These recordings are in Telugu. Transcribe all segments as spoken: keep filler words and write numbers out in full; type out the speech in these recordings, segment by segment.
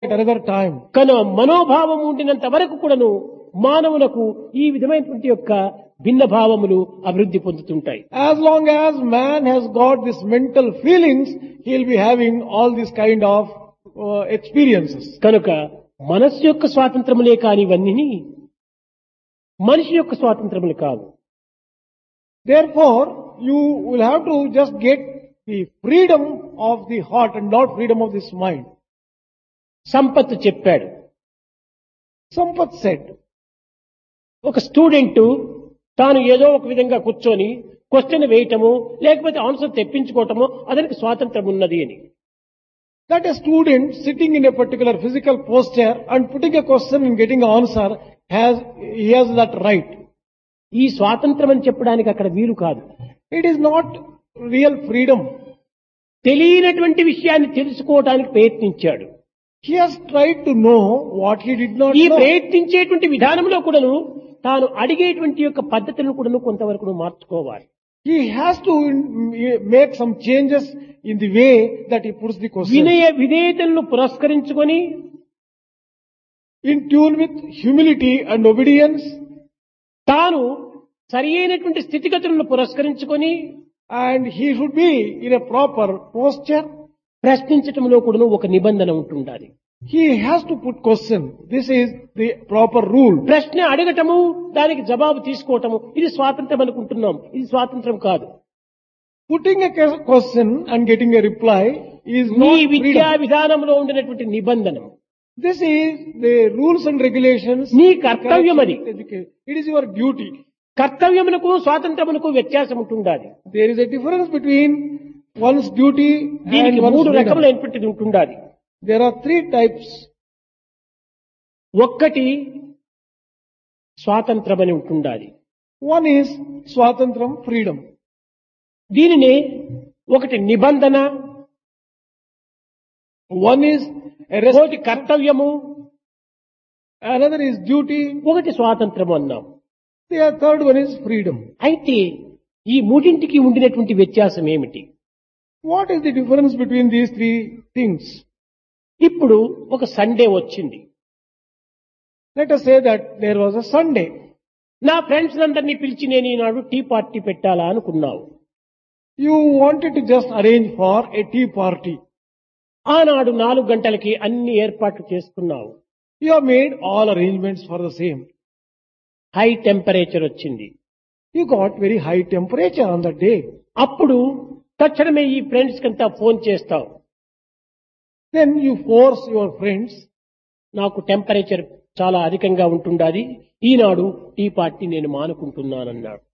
at another time. కనుక మనోభావం ఉండినంత వరకు కూడాను మానవులకు ఈ విధమైనటువంటి యొక్క భిన్న భావములు అభివృద్ధి పొందుతుంటాయి. As long as man has got this mental feelings, he will be having all these kind of uh, experiences. కనుక మనస్సు యొక్క స్వాతంత్రములే కాని ఇవన్నీ మనిషి యొక్క స్వాతంత్రములు కావు. Therefore, you will have to just get the freedom of the heart and not freedom of this mind. Sampath చెప్పాడు. Sampath said, ఒక స్టూడెంట్ తాను ఏదో ఒక విధంగా కూర్చొని క్వశ్చన్ వేయటము లేకపోతే ఆన్సర్ తెప్పించుకోవటము అతనికి స్వాతంత్రం ఉన్నది అని. that a student sitting in a particular physical posture and putting a question and getting an answer has, he has that right. ఈ స్వాతంత్రం అని చెప్పడానికి అక్కడ వీలు కాదు. It is not real freedom. తెలియనటువంటి విషయాన్ని తెలుసుకోవడానికి ప్రయత్నించాడు. He has tried to know what he did not ఈ know. ప్రయత్నించేటువంటి విధానంలో కూడాను తాను అడిగేటువంటి యొక్క పద్ధతులను కూడాను కొంతవరకు మార్చుకోవాలి. He has to make some changes in the way that he puts the question. వినయ విధేయతలను పురస్కరించుకొని In tune with humility and obedience, తాను సరి అయినటువంటి స్థితిగతులను పురస్కరించుకొని and he should be in a proper posture. ప్రశ్నించటంలో కూడాను ఒక నిబంధన ఉంటుండాలి. He has to put question. This is the proper rule. ప్రశ్న అడగటము దానికి జవాబు తీసుకోవటము ఇది స్వాతంత్రం అనుకుంటున్నాం. ఇది స్వాతంత్రం కాదు. Putting a question and getting a reply is నీ not విద్యా freedom. విధానంలో ఉండినటువంటి నిబంధన This is the rules and regulations. నీ కర్తవ్యం అది. It is your duty. కర్తవ్యమునకు స్వాతంత్రమునకు వ్యత్యాసం ఉంటుండాలి. There is a difference between one's duty and దీనికి one's మూడు freedom. రకములైనటువంటిది ఉంటుండాలి. There are three types. ఒక్కటి స్వాతంత్రం అని ఉంటుండాలి. One is swatantram, freedom. దీనిని ఒకటి నిబంధన, One is a ఒకటి restriction, కర్తవ్యము, another is duty, ఒకటి స్వాతంత్రము అన్నాం. the third one is freedom. అయితే ఈ మూడింటికి ఉండినటువంటి వ్యత్యాసం ఏమిటి? What is the difference between these three things? ఇప్పుడు ఒక సండే వచ్చింది. Let us say that there was a Sunday. నా ఫ్రెండ్స్ అందరినీ పిలిచి నేను ఈనాడు టీ పార్టీ పెట్టాలా అనుకున్నావు. You wanted to just arrange for a tea party. ఆనాడు నాలుగు గంటలకి అన్ని ఏర్పాట్లు చేసుకున్నావు. You have made all arrangements for the same. High temperature వచ్చింది. You got very high temperature on that day. అప్పుడు తక్షణమే ఈ ఫ్రెండ్స్ కంతా ఫోన్ చేస్తావు. Then you force your friends, నాకు టెంపరేచర్ చాలా అధికంగా ఉంటుండాది, ఈనాడు టీ పార్టీ నేను మానుకుంటున్నానన్నాడు.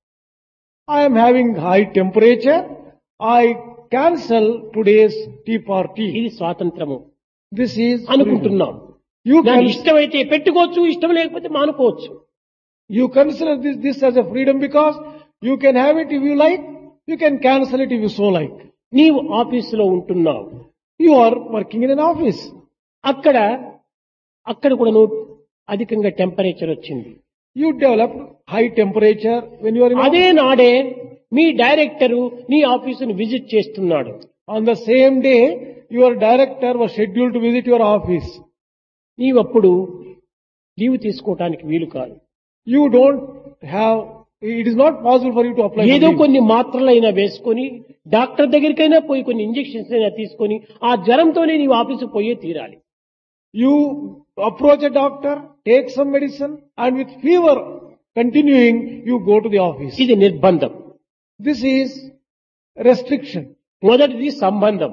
I am having high temperature, I cancel today's tea party. ఇది స్వాతంత్రము This is freedom. అనుకుంటున్నాం. You, నాకు can, ఇష్టమైతే పెట్టుకోవచ్చు, ఇష్టం లేకపోతే మానుకోవచ్చు. you consider this, this as a freedom because you can have it if you like, you can cancel it if you so like. నీవు ఆఫీసులో ఉంటున్నావు. You are working in an office. అక్కడ అక్కడ కూడా అధికంగా టెంపరేచర్ వచ్చింది. You develop high temperature when you are in అదే office. నాడే మీ డైరెక్టరు నీ ఆఫీసును విజిట్ చేస్తున్నాడు. On the same day, your director was scheduled to visit your office. నీవప్పుడు leave తీసుకోవటానికి వీలు కాదు. You don't have, it is not possible for you to apply for ఏదో leave. కొన్ని మాత్రలైనా వేసుకొని డాక్టర్ దగ్గరికైనా పోయి కొన్ని ఇంజెక్షన్స్ అయినా తీసుకొని ఆ జ్వరంతోనే నీవు ఆఫీసుకు పోయే తీరాలి. You approach a doctor, take some medicine, and with fever continuing, you go to the office. ఇది నిర్బంధం. This is restriction. మొదటిది సంబంధం,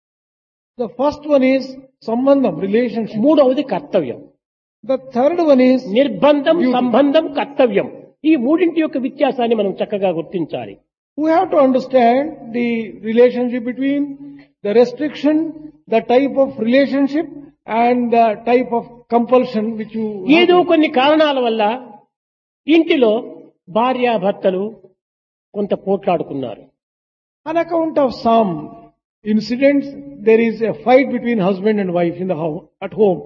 The first one is sambandham, relationship. మూడవది కర్తవ్యం. The third one is, నిర్బంధం, Duty. సంబంధం, కర్తవ్యం, ఈ మూడింటి యొక్క వ్యత్యాసాన్ని మనం చక్కగా గుర్తించాలి. we have to understand the relationship between the restriction, the type of relationship, and the type of compulsion which you have ఏదో to- కొన్ని కారణాల వల్ల ఇంటిలో భార్యాభర్తలు కొంత పోట్లాడుకున్నారు. On account of some incidents, there is a fight between husband and wife in the house, at home.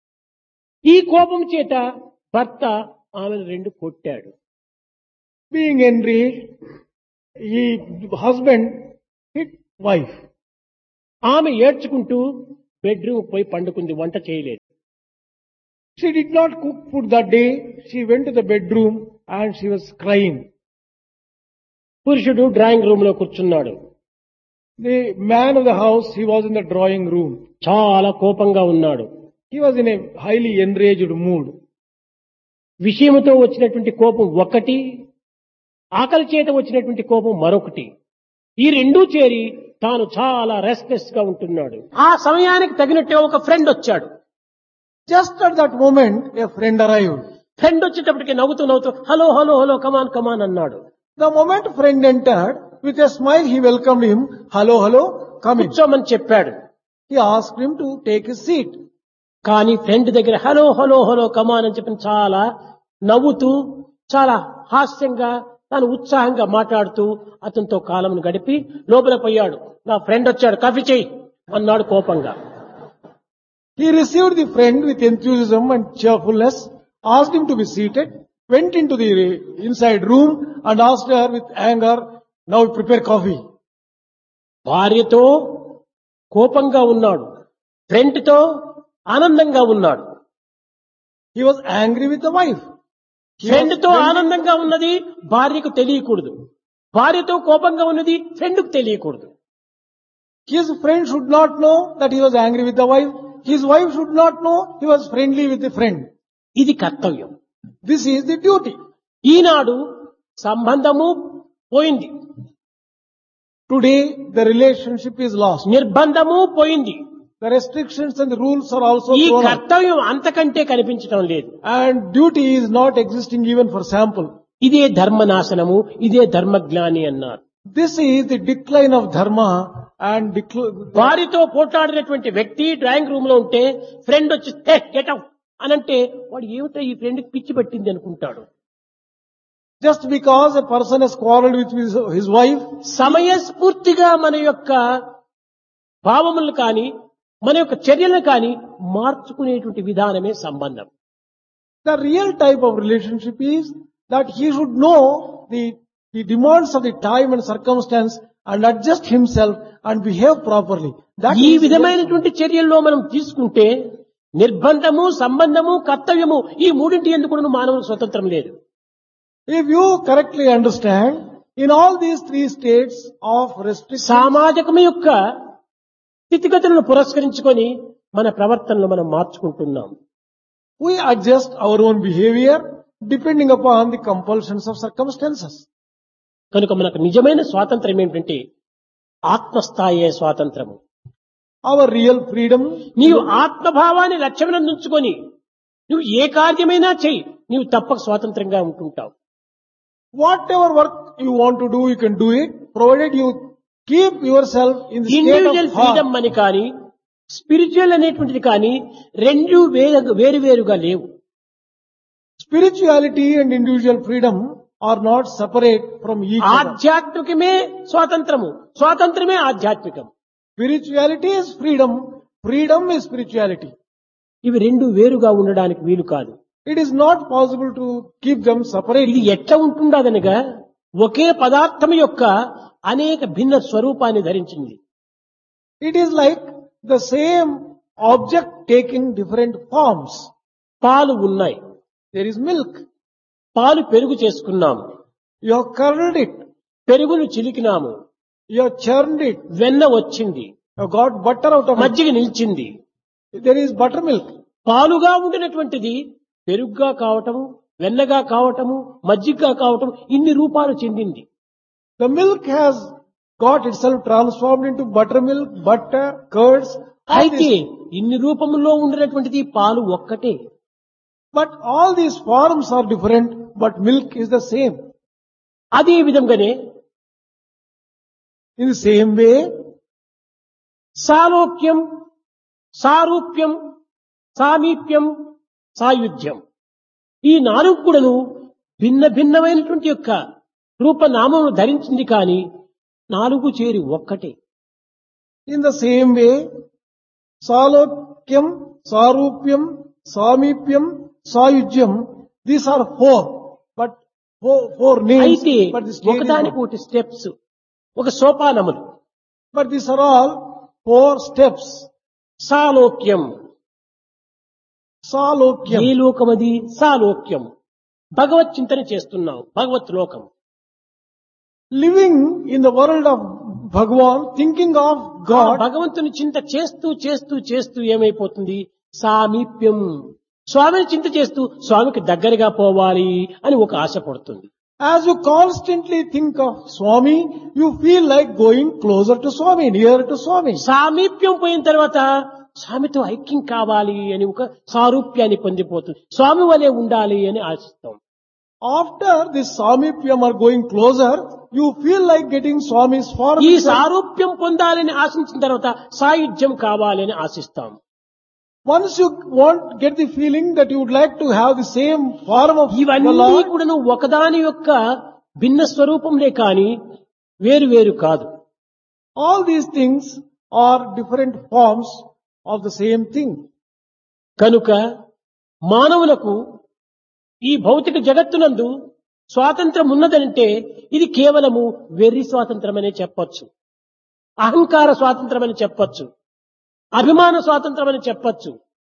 ఈ కోపం చేత భర్త ఆమెను రెండు కొట్టాడు. Being enraged, he, husband hit wife. ఆమె ఏడ్చుకుంటూ బెడ్రూమ్ పోయి పండుకుంది, వంట చేయలేదు. She did not cook food that day. She went to the bedroom and she was crying. పురుషుడు డ్రాయింగ్ రూమ్ లో కూర్చున్నాడు. The man of the house, he was in the drawing room. చాలా కోపంగా ఉన్నాడు. He was in a highly enraged mood. విషయముతో వచ్చినటువంటి కోపం ఒకటి, ఆకలి చేత వచ్చినటువంటి కోపం మరొకటి. ఈ రెండూ చేరి తాను చాలా రెస్ట్లెస్ గా ఉంటున్నాడు. ఆ సమయానికి తగినట్టుగా ఒక ఫ్రెండ్ వచ్చాడు. Just at that moment, a friend arrived. Friend వచ్చేటప్పటికి నవ్వుతూ నవ్వుతూ హలో హలో హలో కమాన్ కమాన్ అన్నాడు. The moment friend entered, with a smile he welcomed him. Hello, hello, come in. కూర్చోమని చెప్పాడు. He asked him to take his seat. కానీ ఫ్రెండ్ దగ్గర హలో హలో హలో కమాన్ అని చెప్పి చాలా నవ్వుతూ చాలా హాస్యంగా తాను ఉత్సాహంగా మాట్లాడుతూ అతనితో కాలంను గడిపి లోపల పోయాడు. నా ఫ్రెండ్ వచ్చాడు, కాఫీ చేయి అన్నాడు కోపంగా. He received the friend with enthusiasm and cheerfulness, asked him to be seated, went into the inside room and asked her with anger, now prepare coffee. భార్యతో కోపంగా ఉన్నాడు, ఫ్రెండ్ తో ఆనందంగా ఉన్నాడు. He was angry with the wife. Friend తో ఆనందంగా ఉన్నది భార్యకు తెలియకూడదు, భార్యతో కోపంగా ఉన్నది ఫ్రెండ్ కు తెలియకూడదు. His friend should not know that he was angry with the wife. His wife should not know he was friendly with the friend. ఇది కర్తవ్యం. This is the duty. ఈనాడు సంబంధము పోయింది, Today the relationship is lost. నిర్బంధము పోయింది. The restrictions and the rules are also ఈ thrown out. కర్తవ్యం అంతకంటే కనిపించడం లేదు. And duty is not existing even for sample. ఇదే ధర్మనాశనము, ఇదే ధర్మజ్ఞాని అన్నారు. This is the decline of dharma and decl- భార్యతో పోట్లాడినటువంటి వ్యక్తి డ్రాయింగ్ రూమ్ లో ఉంటే ఫ్రెండ్ వచ్చి గెట్ అవుట్ అనంటే వాడు ఏమిటో ఈ ఫ్రెండ్ కి పిచ్చి పట్టింది అనుకుంటాడు. just because a person has quarreled with his, his wife, సమయస్ఫూర్తిగా మన యొక్క భావములు కానీ మన యొక్క చర్యలను కానీ మార్చుకునేటువంటి విధానమే సంబంధం. the real type of relationship is that he should know the, the demands of the time and circumstance and adjust himself and behave properly. That ఈ is విధమైనటువంటి చర్యల్లో మనం తీసుకుంటే నిర్బంధము, సంబంధము, కర్తవ్యము ఈ మూడింటి ఎందుకు మానవులకు స్వతంత్రం లేదు. if you correctly understand, in all these three states of restriction, సామాజికము యొక్క స్థితిగతులను పురస్కరించుకొని మన ప్రవర్తనలు మనం మార్చుకుంటున్నాం. we adjust our own behavior depending upon the compulsions of circumstances. కనుక మనకు నిజమైన స్వాతంత్రం ఏమిటంటే ఆత్మస్థాయే స్వాతంత్రము. Our real freedom, నీవు ఆత్మభావాన్ని లక్ష్యమునందుంచుకొని నువ్వు ఏ కార్యమైనా చెయ్యి, నీవు తప్పక స్వాతంత్రంగా ఉంటుంటావు. whatever work you want to do, you can do it, provided you keep yourself in the state individual of freedom heart. అని కానీ స్పిరిచువల్ అనేటువంటిది కానీ రెండు వేరు వేరువేరుగా లేవు. Spirituality and individual freedom are not separate from each other. ఆధ్యాత్మికమే స్వాతంత్రము, స్వాతంత్రమే ఆధ్యాత్మికం. Spirituality is freedom, freedom is spirituality. ఇవి రెండు వేరుగా ఉండడానికి వీలు కాదు. It is not possible to keep them ఇది separately. ఎట్లా ఉంటుండదనగా ఒకే పదార్థం యొక్క అనేక భిన్న స్వరూపాన్ని ధరించింది. It is like the same object taking different forms. పాలు ఉన్నాయి, There is milk. పాలు పెరుగు చేసుకున్నాము, You have curdled it. పెరుగును చిలికినాము, You have churned it. వెన్న వచ్చింది, You have got butter out of it. మజ్జిగ నిలిచింది. There is buttermilk. పాలుగా ఉండినటువంటిది పెరుగుగా కావటము, వెన్నగా కావటము, మజ్జిగగా కావటం ఇన్ని రూపాలు చెందింది. The milk has got itself transformed into buttermilk, butter, curds. all అయితే these. ఇన్ని రూపములో ఉండినటువంటిది పాలు ఒక్కటే. But all these forms are different, but milk is the same. అదే విధంగానే In the same way, సాలోక్యం, సారూప్యం, సామీప్యం, సాయుధ్యం ఈ నాలుగు కూడాను భిన్న భిన్నమైనటువంటి యొక్క రూపనామమును ధరించింది కానీ నాలుగు చేరి ఒక్కటే. in the same way, Salokyam, Sarupyam, Samipyam, Sayujyam, these are four, but four, four names, అయితే but the stage is ఒకదానికి one. ఒకటి స్టెప్స్, ఒక సోపానములు. But these are all four steps. సాలోక్యం. Salokyam. ఏ లోకమది? సాలోక్యం. భగవత్ చింతన చేస్తున్నావు, భగవత్ లోకం. Living in the world of Bhagavan, thinking of ఆ God, భగవంతుని చింత చేస్తూ చేస్తూ చేస్తూ ఏమైపోతుంది? సామీప్యం. స్వామిని చింత చేస్తూ స్వామికి దగ్గరగా పోవాలి అని ఒక ఆశ పడుతుంది. as you constantly think of Swami, you feel like going closer to Swami, nearer to Swami. సామీప్యం పోయిన తర్వాత స్వామితో ఐక్యం కావాలి అని ఒక సారూప్యాన్ని పొందిపోతుంది. స్వామి వలె ఉండాలి అని ఆశిస్తాం. After this Samipyam or going closer, you feel like getting Swami's form. ఈ సారూప్యం పొందాలని ఆశించిన తర్వాత సాయుధ్యం కావాలి అని ఆశిస్తాం. Once you want, get the feeling that you would like to have the same form of the ఇవన్నీ Lord, కూడాను ఒకదాని యొక్క భిన్న స్వరూపంలే కాని వేరు వేరు కాదు. all these things are different forms of the same thing. కనుక మానవులకు ఈ భౌతిక జగత్తునందు స్వాతంత్రం ఉన్నదంటే ఇది కేవలము వెర్రి స్వాతంత్రం అనే చెప్పొచ్చు, అహంకార స్వాతంత్రం అని చెప్పొచ్చు, అభిమాన స్వాతంత్రం అని చెప్పొచ్చు.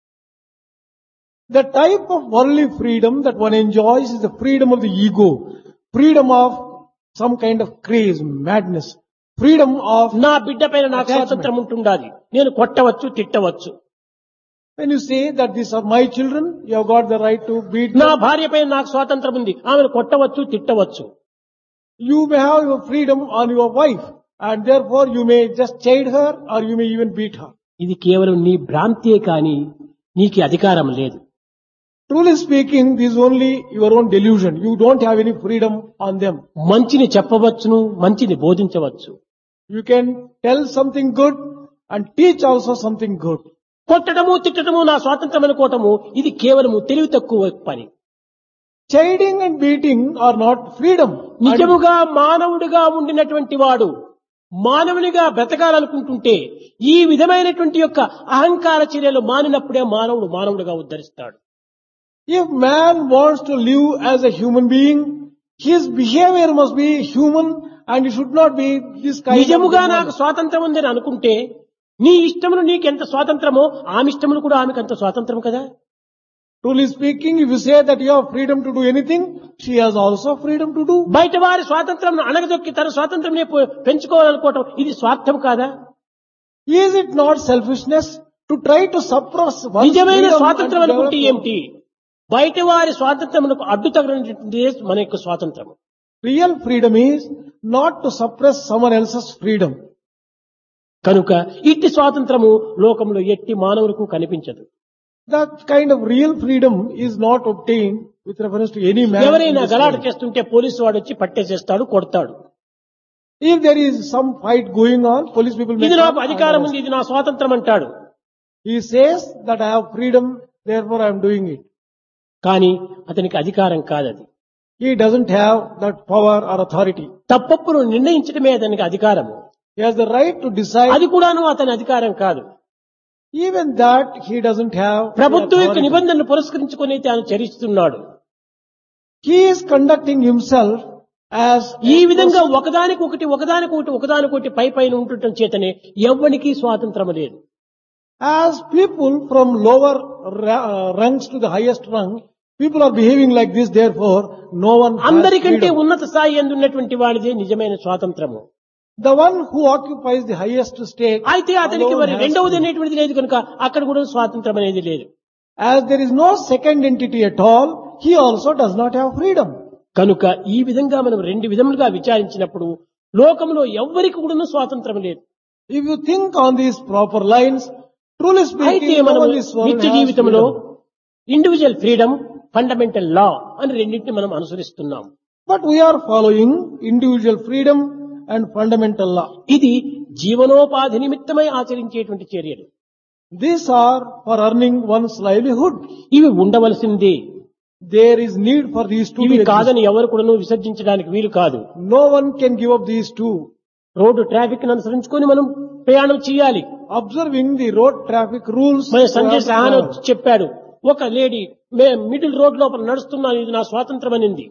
The type of worldly freedom that one enjoys is the freedom of the ego, freedom of some kind of craze, madness, freedom of, నా బిడ్డ పైన నాకు Attachment. స్వాతంత్రం ఉంటుండాలి, నేను కొట్టవచ్చు తిట్టవచ్చు. when you say that these are my children, you have got the right to beat నా them. భార్య పైన నాకు స్వాతంత్రం ఉంది, ఆమెను కొట్టవచ్చు తిట్టవచ్చు. You may have your freedom on your wife, and therefore you may just chide her or you may even beat her. ఇది కేవలం నీ భ్రాంతియే కాని నీకు అధికారం లేదు. Truly speaking, this is only your own delusion. You don't have any freedom on them. మంచిని చెప్పవచ్చును, మంచిని బోధించవచ్చు. You can tell something good and teach also something good. కొట్టడము తిట్టడము నా స్వాతంత్రం అనుకోవటము ఇది కేవలము తెలివి తక్కువ పని. Chiding and beating are not freedom. And నిజముగా మానవుడిగా ఉండినటువంటి వాడు మానవునిగా బ్రతకాలనుకుంటుంటే ఈ విధమైనటువంటి యొక్క అహంకార చర్యలు మానినప్పుడే మానవుడు మానవుడిగా ఉద్ధరిస్తాడు. if man wants to live as a human being, his behavior must be human and it should not be this kind నిజముగా of నాకు స్వాతంత్రం ఉందని అనుకుంటే నీ ఇష్టమును నీకెంత స్వాతంత్రమో ఆమె ఇష్టమును కూడా ఆమెకు అంత స్వాతంత్రం కదా. Truly speaking, if you say that you have freedom to do anything, she has also freedom to do. బయట వారి స్వాతంత్రం అణగదొక్కి తన స్వాతంత్రం పెంచుకోవాలనుకోవటం ఇది స్వార్థం కాదా? Is it not selfishness to try to suppress one's నిజమైన freedom స్వాతంత్రం and అనుకుంటే develop- ఏమిటి? బయట వారి స్వాతంత్రమునకు అడ్డు తగినటువంటి మన యొక్క స్వాతంత్రం. Real freedom is not to suppress someone else's freedom. కనుక ఇట్టి స్వాతంత్రము లోకంలో ఎట్టి మానవులకు కనిపించదు. That kind of real freedom is not obtained with reference to any man. in ఎవరైనా this గలాట world. చేస్తుంటే పోలీసు వాడు వచ్చి పట్టేసేస్తాడు, కొడతాడు. If there is some fight going on, police people may ఇది come నాకు and అధికారం arrest. ఉంది, ఇది నా స్వాతంత్రం అంటాడు. He says that I have freedom, therefore I am doing it. కానీ అతనికి అధికారం కాదది. He doesn't have that power or authority. తప్పప్పును నిర్ణయించడమే అతనికి అధికారము. He has the right to decide. అది కూడాను అతని అధికారం కాదు. Even that he doesn't have. the ప్రభుత్వం యొక్క authority. నిబంధనలు పురస్కరించుకొని తాను చరిస్తున్నాడు. He is conducting himself as ఈ విధంగా ఒకదానికి ఒకటి ఒకదానికి ఒకటి ఒకదానికి ఒకటి పై పైన ఉండటం చేతనే ఎవ్వనికి స్వాతంత్రం లేదు. as people from lower ra- uh, rungs to the highest rung, people are behaving like this, therefore no one has అందరికంటే freedom. ఉన్నత స్థాయి ఎందున్నటువంటి వాడిదే నిజమైన స్వాతంత్రము. The one who occupies the highest state అయితే అతనికి alone మరి has రెండవది freedom. అనేటువంటిది లేదు కనుక అక్కడ కూడా స్వాతంత్రం అనేది లేదు. As there is no second entity at all, he also does not have freedom. కనుక ఈ విధంగా మనం రెండు విధములుగా విచారించినప్పుడు లోకంలో ఎవ్వరికి కూడా స్వాతంత్రం లేదు. If you think on these proper lines, truly అయితే speaking, no మనం one in this world నిత్య has జీవితంలో freedom. ఇండివిజువల్ ఫ్రీడమ్, ఫండమెంటల్ లా అని రెండింటిని మనం అనుసరిస్తున్నాం. But we are following individual freedom and fundamental law. ఇది జీవనోపాధి నిమిత్తమై ఆచరించేటువంటి చర్యలు. These are for earning one's livelihood. ఇవి ఉండవలసిందే. There is need for these two. ఇవి to exist. కాదని ఎవరు కూడాను విసర్జించడానికి వీలు కాదు. No one can give up these two. Road traffic అనుసరించుకొని మనం ప్రయాణం చేయాలి. Observing the road traffic rules. మన we Sanjay have to Sahan travel. చెప్పాడు, ఒక లేడీ మే మిడిల్ రోడ్ లోపల నడుస్తున్నాను, ఇది నా స్వాతంత్రం అనింది.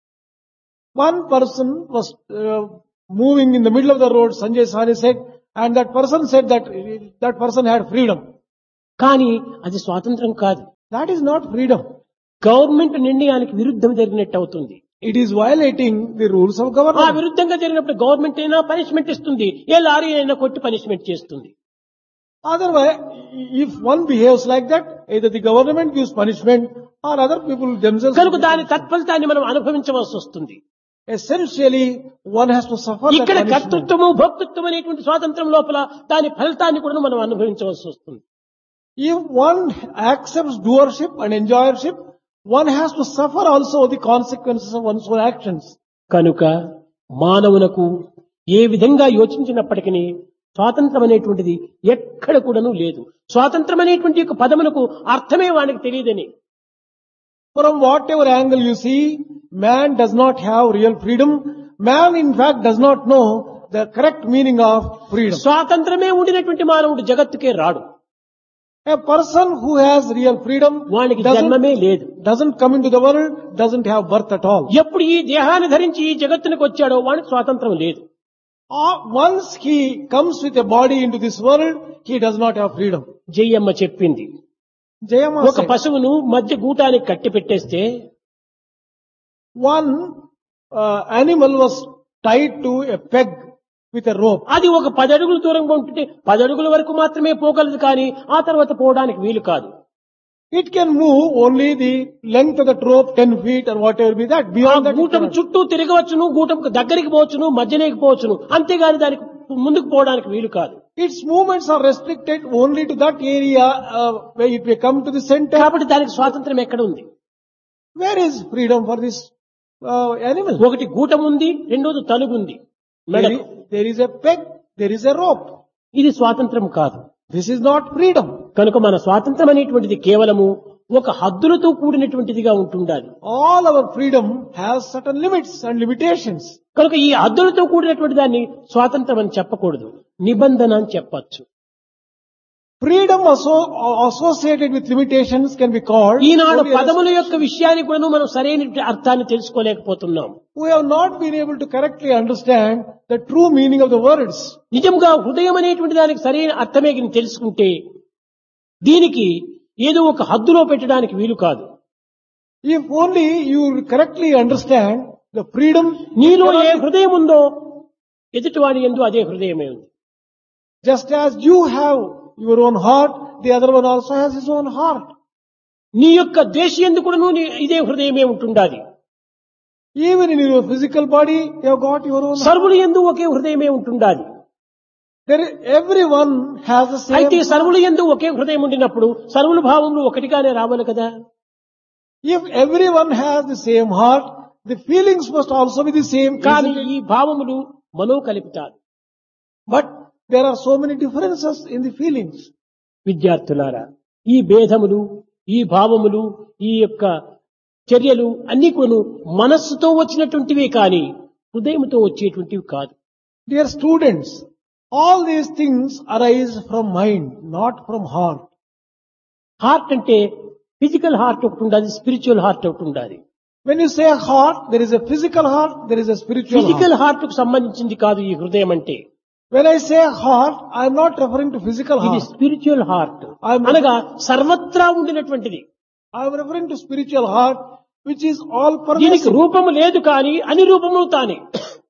One person was uh, moving in the middle of the road, Sanjay Sahni said, and that person said that that person had freedom. కానీ అది స్వాతంత్రం కాదు. That is not freedom. Government నిర్ణయానికి విరుద్ధం జరిగినట్టు అవుతుంది. It is violating the rules of ఆ government. విరుద్ధంగా జరిగినప్పుడు గవర్నమెంట్ అయినా పనిష్మెంట్ ఇస్తుంది, ఏ లారీ అయినా కొట్టి పనిష్మెంట్ చేస్తుంది. Otherwise, if one behaves like that, either the government gives punishment or other people themselves. కనుక దాని తత్ఫలితాన్ని మనం అనుభవించవలసి వస్తుంది. Essentially, one has to suffer that ఇక్కడ punishment. కర్తృత్వము భోక్తృత్వం అనేటువంటి స్వాతంత్రం లోపల దాని ఫలితాన్ని కూడా మనం అనుభవించవలసి వస్తుంది. If one accepts doership and enjoyership, one has to suffer also the consequences of one's own actions. కనుక మానవునకు ఏ విధంగా యోచించినప్పటికీ స్వాతంత్రం అనేటువంటిది ఎక్కడ కూడాను లేదు. స్వాతంత్రం అనేటువంటి యొక్క పదములకు అర్థమే వానికి తెలియదని. From whatever angle you see, man does not have real freedom. Man in fact does not know the correct meaning of freedom. స్వాతంత్రమే ఉండినటువంటి మానవుడు జగత్తుకే రాడు. A person who has real freedom వానికి doesn't, జన్మమే లేదు. doesn't come into the world, doesn't have birth at all. ఎప్పుడు ఈ దేహాన్ని ధరించి ఈ జగత్తునికి వచ్చాడో వానికి స్వాతంత్రం లేదు. Or once he comes with a body into this world, he does not have freedom. Jayamma చెప్పింది, Jayama ఒక said, పశువును మధ్య గూటానికి కట్టి పెట్టేస్తే one uh, animal was tied to a peg with a rope. అది ఒక పది అడుగుల దూరంగా ఉంటుంటే పది అడుగుల వరకు మాత్రమే పోగలదు, కానీ ఆ తర్వాత పోవడానికి వీలు కాదు. It can move only the length of that rope, ten feet or whatever be that. ఆ Beyond that, it గూటం cannot. చుట్టూ తిరగవచ్చును, గూటం దగ్గరికి పోవచ్చును, మధ్యనేకి పోవచ్చును, అంతేగాని దానికి ముందుకు పోవడానికి వీలు కాదు. Its movements are restricted only to that area uh, where it may come to the center. కాబట్టి దానికి స్వాతంత్రం ఎక్కడ ఉంది? Where is freedom for this uh, animal? ఒకటి గూటం ఉంది, రెండోది తలుగుంది There మెడకు. is, there is a peg, there is a rope. ఇది స్వాతంత్రం కాదు. This is not freedom. కనుక మన స్వాతంత్రం అనేటువంటిది కేవలము ఒక హద్దులతో కూడినటువంటిదిగా ఉంటుండాలి. All our freedom has certain limits and limitations. కనుక ఈ హద్దులతో కూడినటువంటి దాన్ని స్వాతంత్రం అని చెప్పకూడదు, నిబంధన అని చెప్పచ్చు. Freedom asso- associated with limitations can be called. Eenadu only పదముల as- యొక్క విషయాన్ని కూడా మనం సరైన అర్థాన్ని తెలుసుకోలేకపోతున్నాం. We have not been able to correctly understand the true meaning of the words. నిజంగా హృదయం అనేటువంటి దానికి సరైన అర్థమే గిని తెలుసుకుంటే దీనికి ఏదో ఒక హద్దులో పెట్టడానికి వీలు కాదు. If only you correctly understand the freedom, నీలో ఏ హృదయం ఉందో ఎదుటివాడి యందు అదే హృదయమే ఉంది. just as you have your own heart, the other one also has his own heart. నీ యొక్క దేశీయందు కూడా ఇదే హృదయమే ఉంటుండాలి. Even in your physical body, you have got your own heart. సర్వుల యందు ఒకే హృదయమే ఉంటుండాలి. There is, everyone has the same అయితే heart. సర్వుల యందు ఒకే హృదయం ఉండినప్పుడు సర్వుల భావములు ఒకటిగానే రావాలి కదా. If everyone has the same heart, the feelings must also be the same. కానీ isn't it? ఈ భావములు మనోకల్పితాలు. But there are so many differences in the feelings. విద్యార్థులారా, ఈ భేదములు, ఈ భావములు, ఈ యొక్క చర్యలు అన్ని కూడా మనస్సుతో వచ్చినటువంటివే కానీ హృదయంతో వచ్చేటువంటివి కాదు. Dear students, all these things arise from mind, not from heart. Heart అంటే ఫిజికల్ హార్ట్ ఒకటి ఉండాలి, స్పిరిచువల్ హార్ట్ ఒకటి ఉండాలి. When you say heart, there is a physical heart, there is a spiritual heart. Physical heart కు సంబంధించింది కాదు ఈ హృదయం అంటే. When I say heart, I am not referring to physical ఇది heart. స్పిరిచువల్ హార్ట్ I'm- అనగా సర్వత్రా ఉండినటువంటిది. I am referring to spiritual heart, which is all దీనికి pervasive. రూపము లేదు కానీ అన్ని రూపములు తానే.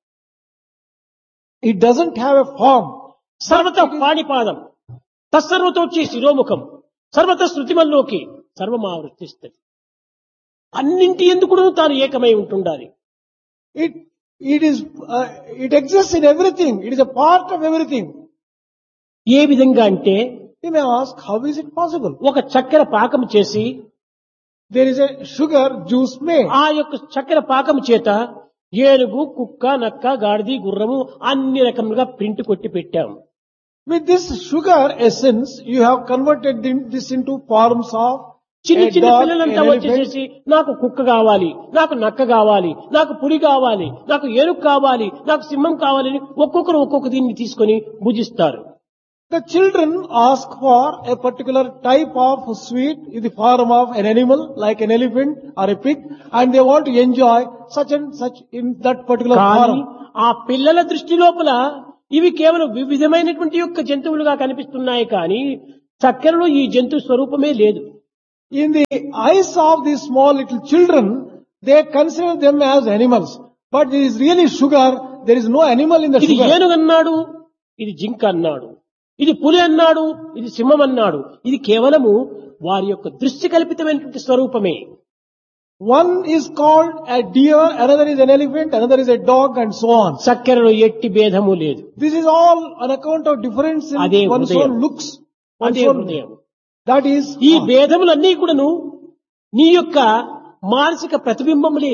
It doesn't have a form. సర్వత పాణిపాదం తత్సర్వతోచ్చి శిరోముఖం సర్వత శృతిమల్లోకి సర్వమావృత్తిస్తుంది. అన్నింటి ఎందుకు తాను ఏకమై ఉంటుండాలి. It it is uh, it exists in everything. It is a part of everything. ఏ విధంగా అంటే You may ask, how is it possible? ఒక చక్కెర పాకం చేసి There is a sugar juice made. ఆ యొక్క చక్కెర పాకం చేత ఏనుగు, కుక్క, నక్క, గాడిది, గుర్రము అన్ని రకములుగా ప్రింట్ కొట్టి పెట్టాం. With this sugar essence, you have converted thi- this into forms of చిన్న a చిన్న dog, an పిల్లలంతా elephant. వచ్చేసేసి నాకు కుక్క కావాలి, నాకు నక్క కావాలి, నాకు పులి కావాలి, నాకు ఏనుగు కావాలి, నాకు సింహం కావాలని ఒక్కొక్కరు ఒక్కొక్క దీన్ని తీసుకొని భుజిస్తారు. The children ask for a particular type of sweet in the form of an animal, like an elephant or a pig, and they want to enjoy such and such in that particular కానీ form. ఆ పిల్లల దృష్టి లోపల ఇవి కేవలం వివిధమైనటువంటి యొక్క జంతువులుగా కనిపిస్తున్నాయి కానీ చక్కెరలో ఈ జంతు స్వరూపమే లేదు. In the eyes of these small little children, they consider them as animals. But it is really sugar. There is no animal in the ఇది sugar. ఏనుగు అన్నాడు, ఇది జింక అన్నాడు, ఇది పులి అన్నాడు, ఇది సింహం అన్నాడు. ఇది కేవలము వారి యొక్క దృష్టి కల్పితమైనటువంటి స్వరూపమే. One is called a deer, another is an elephant, another is a dog, and so on. చక్కెరలో ఎట్టి భేదము లేదు. This is all on account of difference in అదే one's హృదయం. own looks. One's అదే own, హృదయం. that is, ఈ భేదములన్నీ కూడాను నీ యొక్క మానసిక ప్రతిబింబములే.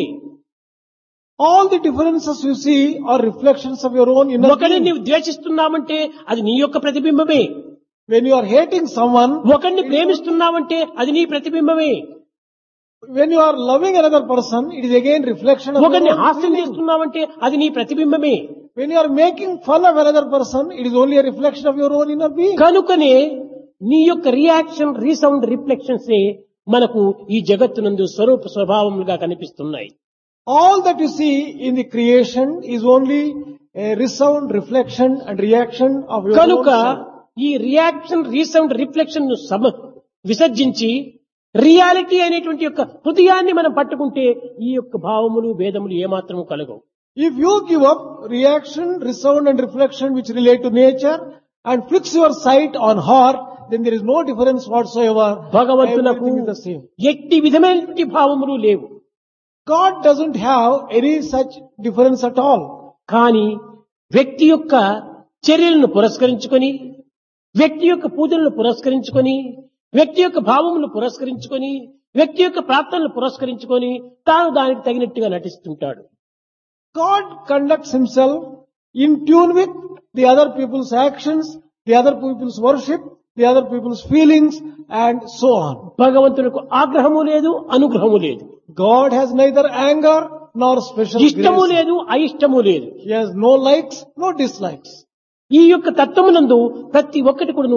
all the differences you see are reflections of your own inner ఒకరిని being. నీవు ద్వేషిస్తున్నావంటే అది నీ యొక్క ప్రతిబింబమే. When you are hating someone, ఒకరిని ప్రేమిస్తున్నావంటే అది నీ ప్రతిబింబమే. when you are loving another person, it is again reflection of your ఒకరిని own హాస్యం feeling. చేస్తున్నావంటే అది నీ ప్రతిబింబమే. When you are making fun of another person, it is only a reflection of your own inner being. కనుకనే నీ యొక్క రియాక్షన్ రీసౌండ్ రిఫ్లెక్షన్స్ మనకు ఈ జగత్తునందు స్వరూప స్వభావములుగా కనిపిస్తున్నాయి. All that you see in the creation is only a resound, reflection and reaction of your కనుక own self. ఈ రియాక్షన్ రీసౌండ్ రిఫ్లెక్షన్ ను సమ విసర్జించి రియాలిటీ అనేటువంటి యొక్క హృదయాన్ని మనం పట్టుకుంటే ఈ యొక్క భావములు భేదములు ఏమాత్రము కలగవు. If you give up reaction, resound and reflection which relate to nature and fix your sight on heart, then there is no difference whatsoever. భగవంతునకు Everything is the same. ఎట్టి విధమైనటువంటి భావములు లేవు. God doesn't have any such difference at all. కానీ వ్యక్తి యొక్క చర్యలను పురస్కరించుకొని, వ్యక్తి యొక్క పూజలను పురస్కరించుకొని, వ్యక్తి యొక్క భావములను పురస్కరించుకొని, వ్యక్తి యొక్క ప్రార్థనలు పురస్కరించుకొని తాను దానికి తగినట్టుగా నటిస్తుంటాడు. God conducts himself in tune with the other people's actions, the other people's worship, the other people's feelings and so on. భగవంతునికి ఆగ్రహము లేదు, అనుగ్రహము లేదు. God has neither anger nor special ఇష్టము grace. లేదు, అయిష్టము లేదు. He has no likes, no dislikes. ఈ యొక్క తత్వమునందు ప్రతి ఒక్కటి కూడాను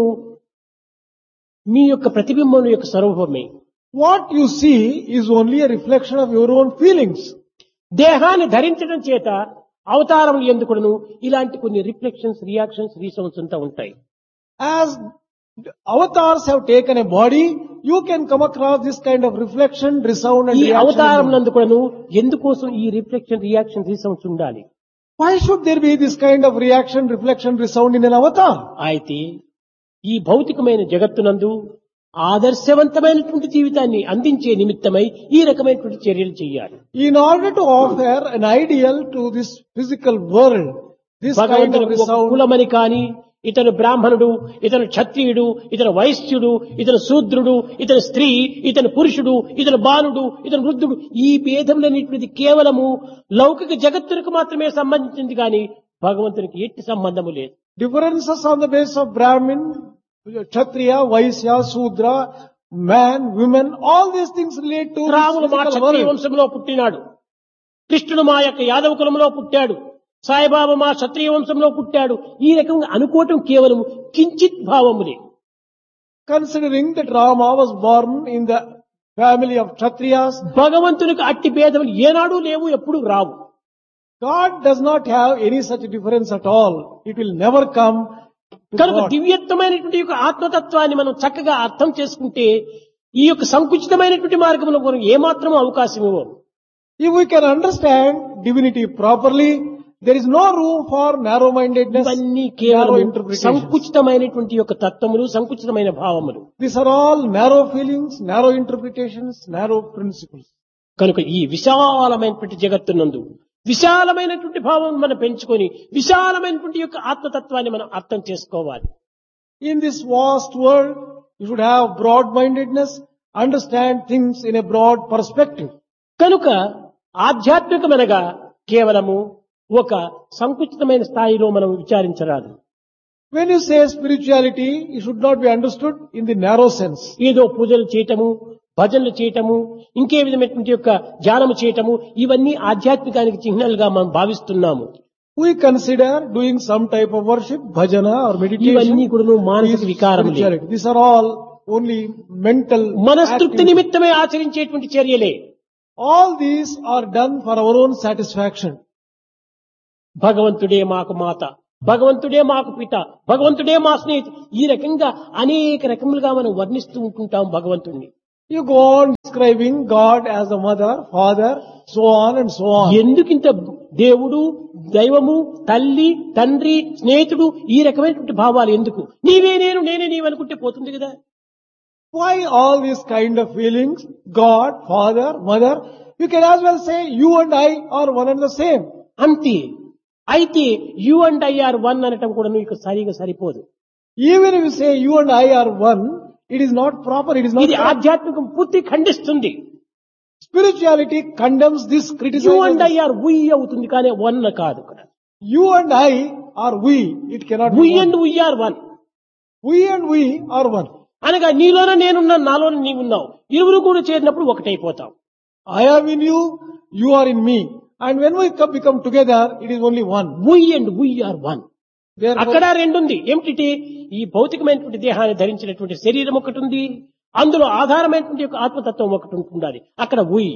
మీ యొక్క ప్రతిబింబం యొక్క స్వరూపమే. What you see is only a reflection of your own feelings. దేహాన్ని ధరించడం చేత అవతారములు ఎందుకును ఇలాంటి కొన్ని రిఫ్లెక్షన్స్, రియాక్షన్స్, రీసౌండ్స్ అంతా ఉంటాయి. As avatars have taken a body, you can come across this kind of reflection, resound and ఈ అవతారం reaction. నందు కూడాను ఎందుకోసం ఈ రిఫ్లెక్షన్, రియాక్షన్, రీసౌండ్స్ ఉండాలి. Why should there be this kind of reaction, reflection, resound in an avatar? అయితే ఈ భౌతికమైన జగత్తునందు ఆదర్శవంతమైనటువంటి జీవితాన్ని అందించే నిమిత్తమై ఈ రకమైనటువంటి చర్యలు చేయాలి. In order to offer an ideal to this physical world, this kind of భగవంతునికి ఒక resound, కులమని కాని, ఇతను బ్రాహ్మణుడు, ఇతను క్షత్రియుడు, ఇతను వైశ్యుడు, ఇతను శూద్రుడు, ఇతను స్త్రీ, ఇతను పురుషుడు, ఇతను బాలుడు, ఇతను వృద్ధుడు, ఈ భేదములనేటువంటిది కేవలము లౌకిక జగత్తునికి మాత్రమే సంబంధించింది కానీ భగవంతునికి ఎట్టి సంబంధము లేదు. differences on the basis of Brahmin, Kshatriya, Vaishya, Sudra, man, women, all these things relate to this రాముడు మా physical క్షత్రియ world. వంశంలో పుట్టినాడు, కృష్ణుడు మా యొక్క యాదవ కులంలో పుట్టాడు, సాయిబాబా మా క్షత్రియ వంశంలో పుట్టాడు. ఈ రకంగా అనుకోవటం కేవలం కించిత్ భావములే. Considering that Rama was born in the family of Kshatriyas, భగవంతునికి అట్టి భేదములు ఏనాడు లేవు, ఎప్పుడు రావు. God does not have any such difference at all. It will never come to కనుక God. దివ్యత్వమైనటువంటి యొక్క ఆత్మతత్వాన్ని మనం చక్కగా అర్థం చేసుకుంటే ఈ యొక్క సంకుచితమైనటువంటి మార్గంలో మనం ఏమాత్రం అవకాశం ఇవ్వము. If we can understand divinity properly, there is no room for narrow-mindedness, ఇవన్నీ narrow కేవలం interpretations. సంకుచితమైనటువంటి యొక్క తత్వములు, సంకుచితమైన భావములు. These are all narrow feelings, narrow interpretations, narrow principles. కనుక ఈ విశాలమైనటువంటి జగత్తునందు విశాలమైనటువంటి భావం మనం పెంచుకొని విశాలమైనటువంటి యొక్క ఆత్మతత్వాన్ని మనం అర్థం చేసుకోవాలి. In this vast world, you should have broad-mindedness, understand things in a broad perspective. కనుక ఆధ్యాత్మికమనగా కేవలము ఒక సంకుచితమైన స్థాయిలో మనం విచారించరాదు. When you say spirituality, it should not be understood in the narrow sense. ఏదో పూజలు చేయటము, భజనలు చేయటము, ఇంకే విధమైనటువంటి యొక్క ధ్యానము చేయటము, ఇవన్నీ ఆధ్యాత్మికానికి చిహ్నాలుగా మనం భావిస్తున్నాము. We consider doing some type of worship, bhajana or meditation, ఇవన్నీ కూడా మానసిక is వికారములే. spirituality. These are all only mental మనస్తృప్తి activities. నిమిత్తమే ఆచరించేటువంటి చర్యలే. All these are done for our own satisfaction. భగవంతుడే మాకు మాత, భగవంతుడే మాకు పిత, భగవంతుడే మా స్నేహితుడు, ఈ రకంగా అనేక రకములుగా మనం వర్ణిస్తూ ఉంటుంటాం భగవంతుణ్ణి. You go on describing God as a mother, father, so on and so on. ఎందుకింత దేవుడు, దైవము, తల్లి, తండ్రి, స్నేహితుడు ఈ రకమైనటువంటి భావాలు ఎందుకు? నీవే నేను, నేనే నీవు అనుకుంటే పోతుంది కదా. Why all these kind of feelings? God, father, mother. You can as well say you and I are one and the same. అంతే. అయితే you and I are one అనటం కూడా నీకు సరిగా సరిపోదు. Even if you say you and I are one, it is not proper, it is not ఇది correct. ఆధ్యాత్మికం పూర్తి ఖండిస్తుంది. Spirituality condemns this, you criticizes and I this. Are వి అవుతుంది కానీ వన్ కాదు. You and I are we, it cannot we be one. And we are one We and we are one. అనగా నీలోన నేనున్నా, నాలోన నీవున్నావు, ఇరువురు కూడా చేరినప్పుడు ఒకటైపోతాం. I am in you, you are in me. And when we come, become together, it is only one. We and we are one. Therefore, అక్కడ రెండు ఉంది. ఏమిటి? ఈ భౌతికమైనటువంటి దేహాన్ని ధరించినటువంటి శరీరం ఒకటి ఉంది, అందులో ఆధారమైనటువంటి ఒక ఆత్మతత్వం ఒకటి ఉంటుండాలి. అక్కడ వి.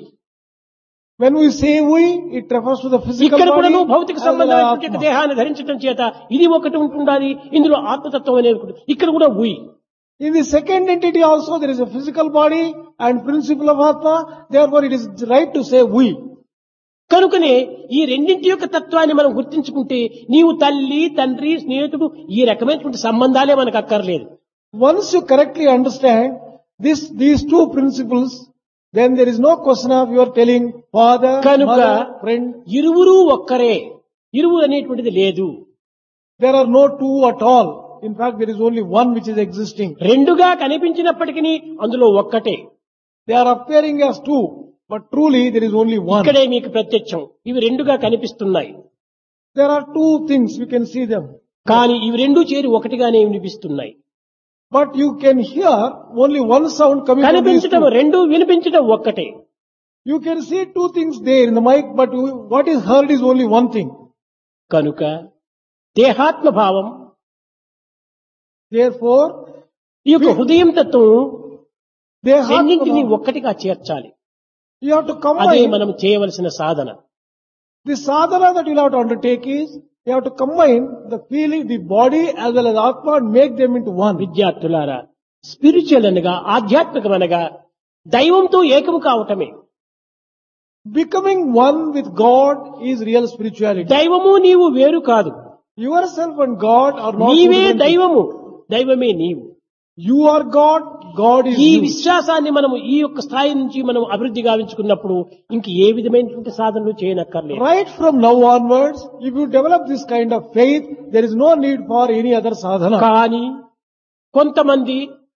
when we say we, it refers to the physical ఇక్కడ కూడా body. నువ్వు భౌతిక as well as సంబంధమైనటువంటి ఒక Atma. దేహాన్ని ధరించడం చేత ఇది ఒకటి ఉంటుండాలి, ఇందులో ఆత్మతత్వం అనేది ఒకటి. ఇక్కడ కూడా వి. In the second entity also, there is a physical body and principle of Atma. Therefore, it is right to say we. కనుకనే ఈ రెండింటి యొక్క తత్వాన్ని మనం గుర్తించుకుంటే నీవు తల్లి, తండ్రి, స్నేహితుడు ఈ రకమైనటువంటి సంబంధాలే మనకు అక్కర్లేదు. Once you correctly understand this, these two principles, then there is no question of you are telling father, కనుక mother, friend. ఇరువురు ఒక్కరే, ఇరువురు అనేటువంటిది లేదు. There are no two at all. In fact, there is only one which is existing. రెండుగా కనిపించినప్పటికీ అందులో ఒక్కటే. They are appearing as two, but truly there is only one. ఇక్కడే మీకు ప్రత్యక్షం. ఇవి రెండుగా కనిపిస్తున్నాయి, There are two things, you can see them. కానీ ఇవి రెండు చేరి ఒకటిగానే వినిపిస్తున్నాయి. But you can hear only one sound coming from these కనిపించడం two. రెండు, వినిపించడం ఒక్కటే. You can see two things there in the mic, but what is heard is only one thing. కనుక దేహాత్మ భావం, Therefore, ఈ యొక్క హృదయం తత్వం they have రెండింటినీ to, ఒక్కటిగా చేర్చాలి. you have to అదే combine. మనం చేయవలసిన సాధన. The sadhana that you will have to undertake is, you have to combine the feeling, the body as well as Atma and make them into one. విద్యార్థులారా, స్పిరిచువల్ అనగా, ఆధ్యాత్మికం అనగా దైవంతో ఏకము కావటమే. Becoming one with God is real spirituality. దైవము నీవు వేరు కాదు. Yourself and God are not two నీవే different things. దైవము, దైవమే నీవు. You are God, God is ఈ you. విశ్వాసాన్ని మనము ఈ యొక్క స్థాయి నుంచి మనం అభివృద్ధి గావించుకున్నప్పుడు ఇంక ఏ విధమైనటువంటి సాధనలు చేయనక్కర్లేదు. Right from now onwards, if you develop this kind of faith, there is no need for any other sadhana. కానీ కొంతమంది